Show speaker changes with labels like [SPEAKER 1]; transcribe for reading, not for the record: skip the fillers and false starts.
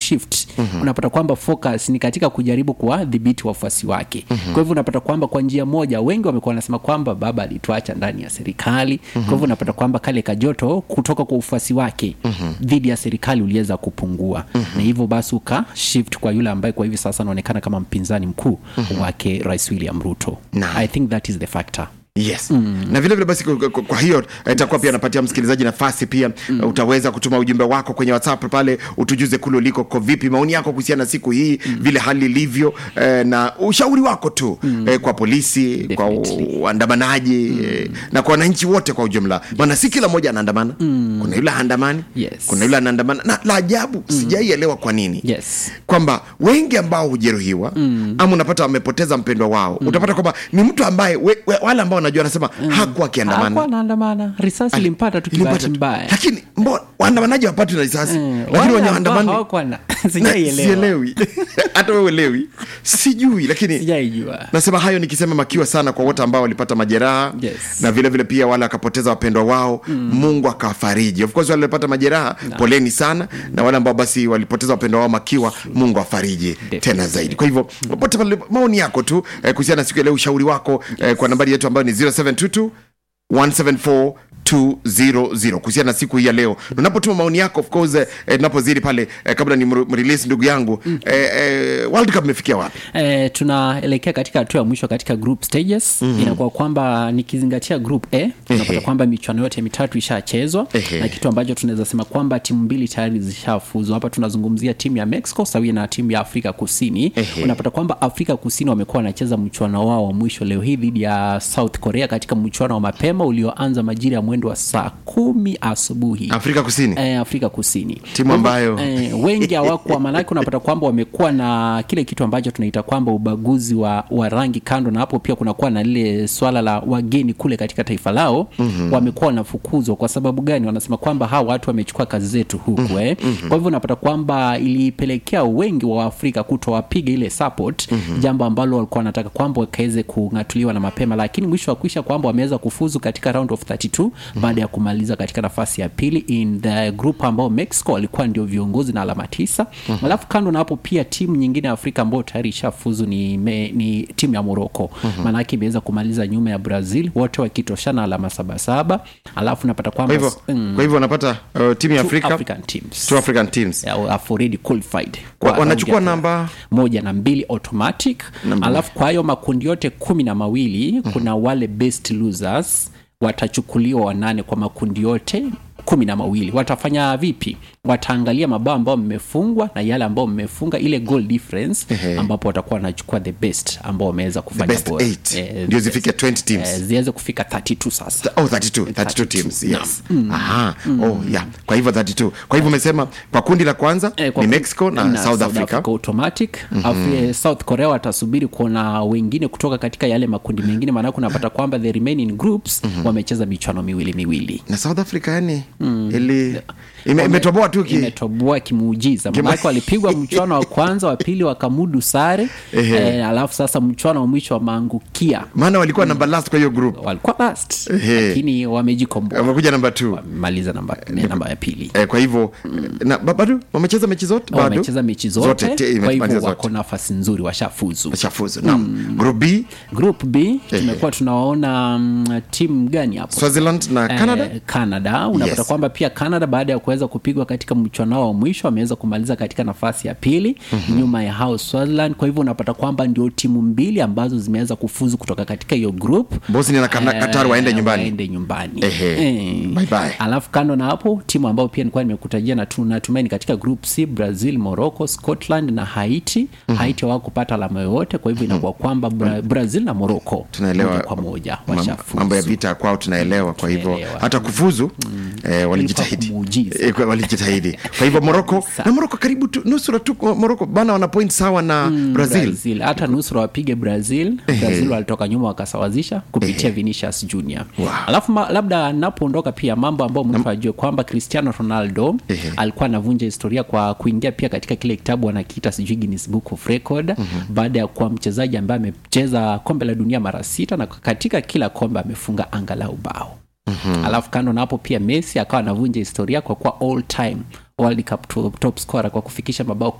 [SPEAKER 1] kushift. Unapata kwamba focus ni katika kujaribu kuwadhibiti wafuasi wake. Kwa hivyo unapata kwamba kwa njia moja wengi wamekuwa wanasema kwamba baba alituacha ndani ya serikali. Kwa hivyo unapata kwamba kale kajoto kutoka kwa ufuasi wake dhidi ya serikali uliweza kupungua. Na hivyo basi shift kwa yule ambaye kwa hivi sasa anaonekana kama mpinzani mkuu wake Rais William Ruto. I think that is the factor.
[SPEAKER 2] Yes. Na vile vile basi kwa hiyo itakuwa pia napatia msikilizaji nafasi pia utaweza kutuma ujumbe wako kwenye WhatsApp pale, utujuze kule uliko kwa vipi maoni yako kuhusiana na siku hii vile hali ilivyo, na ushauri wako tu kwa polisi, definitely, kwa waandamanaji na kwa wananchi wote kwa ujumla. Maana si kila mmoja anaandamana. Kuna yule haandamani, kuna yule anaandamana. Na la ajabu sijaielewa kwa nini. Kwamba wengi ambao hujeruhiwa ama unapata wamepoteza mpendwa wao, utapata kwamba ni mtu ambaye wale ambao unajua anasema hakuwa akiandamana.
[SPEAKER 1] Hakuwa anaandamana. Risasi ilimpata tu kibahati mbaya.
[SPEAKER 2] Lakini waandamanaji wapati na risasi. Lakini wenye waandamani
[SPEAKER 1] hawakuwa na
[SPEAKER 2] sijaelewi. Hata wewe elewi. Sijui lakini
[SPEAKER 1] sijaijua.
[SPEAKER 2] Nasema hayo nikisema makiwa sana kwa wote ambao walipata majeraha. Na vile vile pia wale akapoteza wapendwa wao, Mungu akawafariji. Of course wale walipata majeraha, poleni sana, na wale ambao basi walipoteza wapendwa wao makiwa, Mungu afariji tena zaidi. Kwa hivyo popote pale maoni yako tu kuhusiana na siku ya leo, ushauri wako kwa nambari yetu ambayo ni 0722 174 200 kuhusiana na siku hii ya leo. Unapotuma maoni yako, of course tunapozidi pale kabla ni release ndugu yangu, World Cup imefikia wapi?
[SPEAKER 1] Tunaelekea katika hatua ya mwisho katika group stages. Inakuwa kwamba nikizingatia group A, tunapata kwamba michuano yote mitatu ishachezwa, na kitu ambacho tunaweza sema kwamba timu mbili tayari zishafuzu. Hapa tunazungumzia timu ya Mexico sawia na timu ya Afrika Kusini. Unapata kwamba Afrika Kusini wamekuwa wanacheza mchuano wao wa mwisho leo hii dhidi ya South Korea katika mchuano wa mapema ulioanza majira ya mwendo wa saa 10 asubuhi.
[SPEAKER 2] Afrika Kusini.
[SPEAKER 1] Afrika Kusini.
[SPEAKER 2] Timu ambayo
[SPEAKER 1] wengi hawakuwa, maana unapata kwamba wamekuwa na kile kitu ambacho tunaita kwamba ubaguzi wa rangi kando, na hapo pia kunakuwa na lile swala la wageni kule katika taifa lao. Wamekuwa wanafukuzwa kwa sababu gani? Wanasema kwamba hawa watu wamechukua kazi zetu huku. Kwa hivyo unapata kwamba ilipelekea wengi wa Afrika kutowapiga ile support, jambo ambalo walikuwa wanataka kwamba wakaweze kungatuliwa na mapema, lakini mwisho wa kuisha kwamba wameweza kufuzu katika round of 32 baada ya kumaliza katika nafasi ya pili in the group ambao Mexico walikuwa ndio viongozi na alama 9. Alafu kando na hapo pia timu nyingine ya Afrika ambayo tayari ishafuzu ni timu ya Morocco. Maana yake imeweza kumaliza nyuma ya Brazil, wote wakitoshana alama 7-7. Alafu napata kwamba
[SPEAKER 2] kwa hivyo wanapata timu ya Afrika, two African teams
[SPEAKER 1] are already qualified.
[SPEAKER 2] Wanachukua namba
[SPEAKER 1] 1 na 2 automatic. Alafu kwa hiyo makundi yote 12 kuna wale best losers watachukuliwa 8 kwa makundi yote 12. Watafanya vipi? Wataangalia mabao ambao mmefungwa na yale ambao mmefunga, ile goal difference, ambapo watakuwa wanachukua the best ambao wameweza kufanya
[SPEAKER 2] bora. Ndio zifike 20 teams.
[SPEAKER 1] Ziweze kufika 32 sasa.
[SPEAKER 2] 32 teams. Yes. Kwa hivyo 32. Kwa hivyo umesema kwa kundi la kwanza ni Mexico na South Africa
[SPEAKER 1] automatic. South Korea watasubiri kuona wengine kutoka katika yale makundi mengine, maana kunapata kwamba the remaining groups wamecheza michuano miwili. Na
[SPEAKER 2] South Africa yani imetoboa tu
[SPEAKER 1] imetoboa kimuujiza. Maana walipigwa mchuano wa kwanza, wa pili wakamudu sare, alafu sasa mchuano wa mwisho wa maangukia.
[SPEAKER 2] Maana walikuwa number last kwa hiyo group.
[SPEAKER 1] Walikuwa last. Lakini wamejikomboa.
[SPEAKER 2] Wamekuja number 2.
[SPEAKER 1] Wamemaliza namba ya pili.
[SPEAKER 2] Kwa hivyo na bado wamecheza mechi zote bado.
[SPEAKER 1] Wamecheza mechi zote. Kwa hivyo wako nafasi nzuri, washafuzu.
[SPEAKER 2] Naam. Group B
[SPEAKER 1] tumekuwa tunaona timu gani hapo?
[SPEAKER 2] Swaziland na
[SPEAKER 1] Canada. Unapata kwamba pia Canada baada ya kuweza kupigwa katika mchuano wa mwisho wameweza kumaliza katika nafasi ya pili nyuma ya House Swaziland. Kwa hivyo unapata kwamba ndio timu mbili ambazo zimeweza kufuzu kutoka katika hiyo group.
[SPEAKER 2] Bosnia na Qatar waende nyumbani. Bye bye.
[SPEAKER 1] Alafu kando na hapo timu ambayo pia nilikuwa nimekutajia na natumaini katika group C, Brazil, Morocco, Scotland na Haiti. Haiti hawakupata alama yoyote, kwa hivyo inakuwa kwamba Brazil na Morocco
[SPEAKER 2] tunaelewa
[SPEAKER 1] kwa moja washafuzu.
[SPEAKER 2] Mambo ya vita kwao tunaelewa, kwa hivyo hata kufuzu walijitahidi. Kwa hivyo Morocco na Morocco karibu tu nusura tu. Morocco bana wana point sawa na Brazil.
[SPEAKER 1] Hata nusura wapige Brazil. Brazil walitoka nyuma wakasawazisha kupitia Vinicius Junior. Alafu labda napoondoka pia mambo ambayo mtu ajue kwamba Cristiano Ronaldo alikuwa anavunja historia kwa kuingia pia katika kile kitabu wanakiita Guinness Book of Record baada ya kuwa mchezaji ambaye amecheza kombe la dunia mara 6 na katika kila kombe amefunga angalau bao. Alafu kando na hapo pia Messi akawa anavunja historia kwa kuwa all time World Cup top scorer kwa kufikisha mabao